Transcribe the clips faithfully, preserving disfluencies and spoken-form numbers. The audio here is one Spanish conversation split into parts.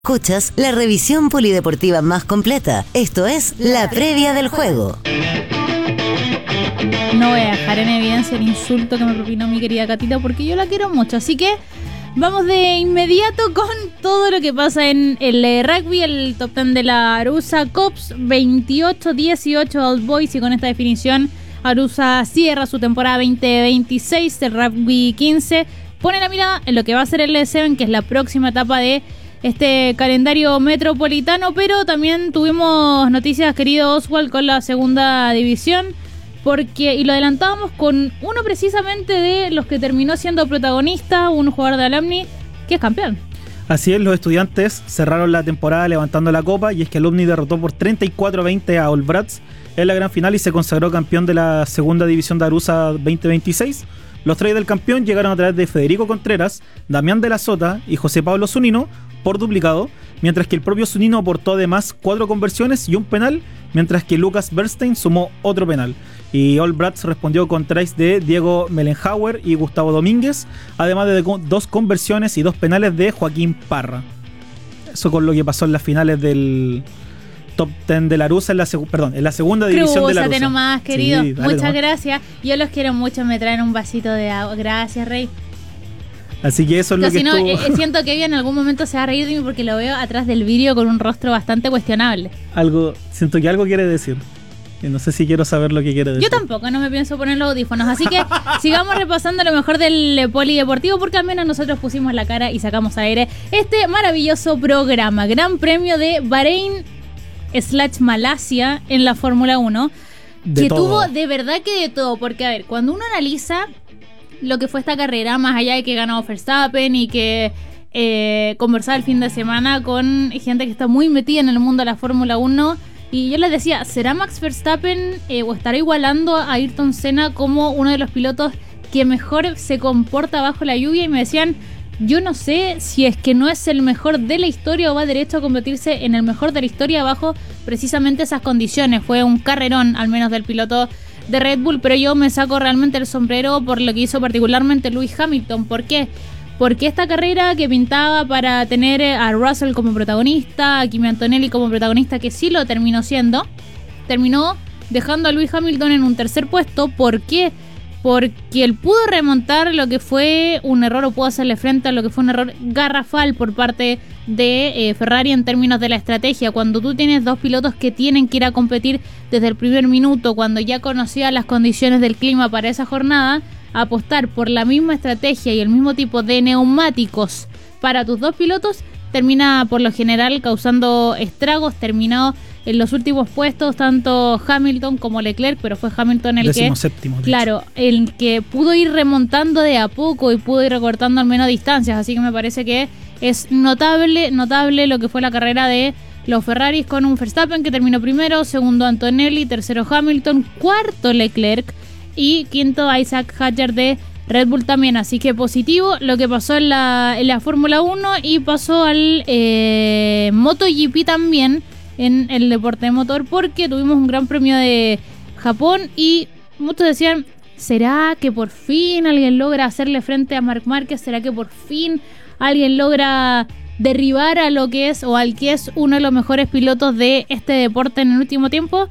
Escuchas la revisión polideportiva más completa. Esto es La Previa del Juego. No voy a dejar en evidencia el insulto que me propinó mi querida Catita porque yo la quiero mucho. Así que vamos de inmediato con todo lo que pasa en el eh, rugby, el top diez de la Arusa Cops, veintiocho dieciocho All Boys, y con esta definición Arusa cierra su temporada veinte veintiséis del rugby quince. Pone la mirada en lo que va a ser el L siete, que es la próxima etapa de este calendario metropolitano, pero también tuvimos noticias, querido Oswald, con la segunda división, porque, y lo adelantábamos con uno precisamente de los que terminó siendo protagonista, un jugador de Alumni que es campeón. Así es, los Estudiantes cerraron la temporada levantando la copa, y es que Alumni derrotó por treinta y cuatro a veinte a All Brats en la gran final y se consagró campeón de la segunda división de Arusa veinte veintiséis. Los tres del campeón llegaron a través de Federico Contreras, Damián de la Sota y José Pablo Zunino por duplicado, mientras que el propio Zunino aportó además cuatro conversiones y un penal, mientras que Lucas Bernstein sumó otro penal. Y All Brats respondió con tries de Diego Melenhauer y Gustavo Domínguez, además de dos conversiones y dos penales de Joaquín Parra. Eso con lo que pasó en las finales del top diez de la Arusa, en la, seg- perdón, en la segunda división de la Arusa. Nomás, querido. Sí, muchas nomás. Gracias. Yo los quiero mucho, me traen un vasito de agua. Gracias, Rey. Así que eso es lo que si no, estuvo... eh, siento que ella en algún momento se va a reír de mí porque lo veo atrás del vídeo con un rostro bastante cuestionable. algo Siento que algo quiere decir. Y no sé si quiero saber lo que quiere decir. Yo tampoco, no me pienso poner los audífonos. Así que sigamos repasando lo mejor del polideportivo, porque al menos nosotros pusimos la cara y sacamos al aire este maravilloso programa. Gran Premio de Bahrein slash Malasia en la Fórmula uno. De que todo. tuvo de verdad que de todo. Porque, a ver, cuando uno analiza lo que fue esta carrera, más allá de que ganó Verstappen y que eh, conversaba el fin de semana con gente que está muy metida en el mundo de la Fórmula uno, y yo les decía, ¿será Max Verstappen eh, o estará igualando a Ayrton Senna como uno de los pilotos que mejor se comporta bajo la lluvia? Y me decían, yo no sé si es que no es el mejor de la historia o va derecho a convertirse en el mejor de la historia bajo precisamente esas condiciones. Fue un carrerón, al menos del piloto de Red Bull, pero yo me saco realmente el sombrero por lo que hizo particularmente Lewis Hamilton. ¿Por qué? Porque esta carrera que pintaba para tener a Russell como protagonista, a Kimi Antonelli como protagonista, que sí lo terminó siendo, terminó dejando a Lewis Hamilton en un tercer puesto. ¿Por qué? Porque él pudo remontar lo que fue un error, o pudo hacerle frente a lo que fue un error garrafal por parte de eh, Ferrari en términos de la estrategia. Cuando tú tienes dos pilotos que tienen que ir a competir desde el primer minuto, cuando ya conocía las condiciones del clima para esa jornada, apostar por la misma estrategia y el mismo tipo de neumáticos para tus dos pilotos termina por lo general causando estragos. Terminó en los últimos puestos tanto Hamilton como Leclerc, pero fue Hamilton el Décimo que séptimo, claro, el que pudo ir remontando de a poco y pudo ir recortando al menos distancias. Así que me parece que es notable, notable lo que fue la carrera de los Ferraris, con un Verstappen que terminó primero, segundo Antonelli, tercero Hamilton, cuarto Leclerc y quinto Isaac Hadjar de Red Bull también. Así que positivo lo que pasó en la, en la Fórmula uno, y pasó al eh, MotoGP también en el deporte de motor, porque tuvimos un gran premio de Japón y muchos decían, ¿será que por fin alguien logra hacerle frente a Marc Márquez? ¿Será que por fin alguien logra derribar a lo que es o al que es uno de los mejores pilotos de este deporte en el último tiempo?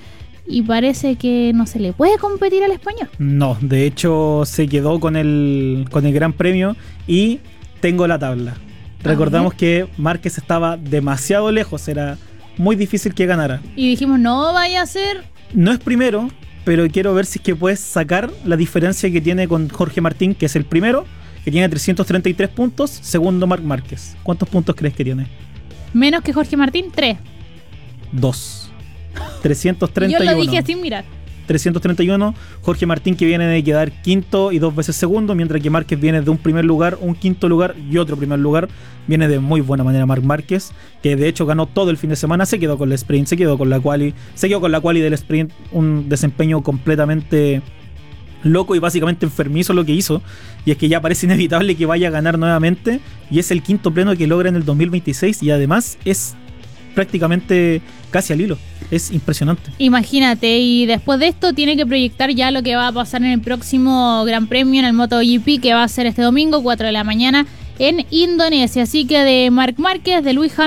Y parece que no se le puede competir al español. No, de hecho se quedó con el, con el Gran Premio, y tengo la tabla. Recordamos que Márquez estaba demasiado lejos, era muy difícil que ganara. Y dijimos, no vaya a ser. No es primero, pero quiero ver si es que puedes sacar la diferencia que tiene con Jorge Martín, que es el primero, que tiene trescientos treinta y tres puntos, segundo Marc Márquez. ¿Cuántos puntos crees que tiene? Menos que Jorge Martín, tres. Dos. trescientos treinta y uno. Yo lo dije sin mirar. trescientos treinta y uno. Jorge Martín, que viene de quedar quinto y dos veces segundo, mientras que Márquez viene de un primer lugar, un quinto lugar y otro primer lugar. Viene de muy buena manera Marc Márquez, que de hecho ganó todo el fin de semana, se quedó con la sprint, se quedó con la quali, se quedó con la quali del sprint, un desempeño completamente loco y básicamente enfermizo lo que hizo, y es que ya parece inevitable que vaya a ganar nuevamente, y es el quinto pleno que logra en el dos mil veintiséis, y además es prácticamente casi al hilo. Es impresionante. Imagínate, y después de esto tiene que proyectar ya lo que va a pasar en el próximo Gran Premio en el MotoGP, que va a ser este domingo, cuatro de la mañana, en Indonesia. Así que de Marc Márquez, de Lewis Hamilton,